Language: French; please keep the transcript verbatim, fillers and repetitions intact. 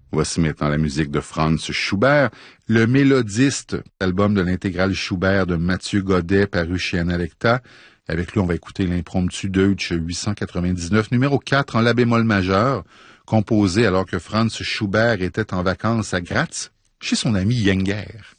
Voici maintenant la musique de Franz Schubert, le mélodiste, album de l'intégrale Schubert de Mathieu Godet paru chez Analecta. Avec lui, on va écouter l'impromptu Deutsch huit cent quatre-vingt-dix-neuf, numéro quatre en la bémol majeur, composé alors que Franz Schubert était en vacances à Graz chez son ami Jenger.